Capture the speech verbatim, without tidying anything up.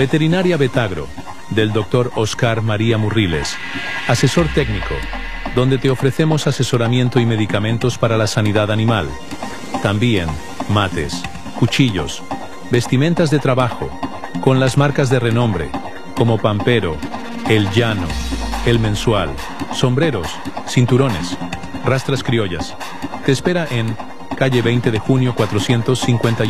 Veterinaria Betagro, del doctor Oscar María Murriles, asesor técnico, donde te ofrecemos asesoramiento y medicamentos para la sanidad animal. También mates, cuchillos, vestimentas de trabajo, con las marcas de renombre, como Pampero, El Llano, El Mensual, sombreros, cinturones, rastras criollas. Te espera en calle veinte de junio cuatrocientos cincuenta y uno.